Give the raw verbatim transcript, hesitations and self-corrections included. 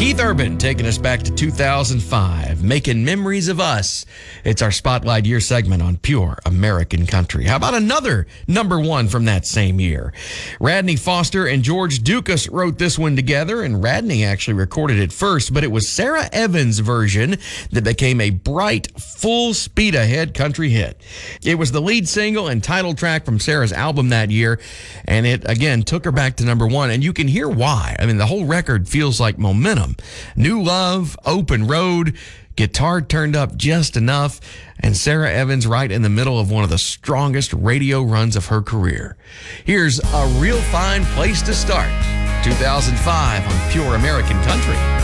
Keith Urban taking us back to two thousand five, making memories of us. It's our Spotlight Year segment on Pure American Country. How about another number one from that same year? Radney Foster and George Dukas wrote this one together, and Radney actually recorded it first, but it was Sarah Evans' version that became a bright, full speed ahead country hit. It was the lead single and title track from Sarah's album that year, and it, again, took her back to number one, and you can hear why. I mean, the whole record feels like momentum. New love, open road, guitar turned up just enough, and Sarah Evans right in the middle of one of the strongest radio runs of her career. Here's A Real Fine Place to Start, two thousand five on Pure American Country.